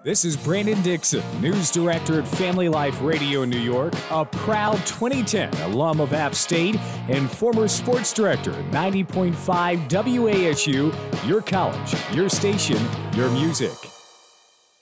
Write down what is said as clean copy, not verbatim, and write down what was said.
This is Brandon Dixon, news director at Family Life Radio in New York, a proud 2010 alum of App State and former sports director at 90.5 WASU, your college, your station, your music.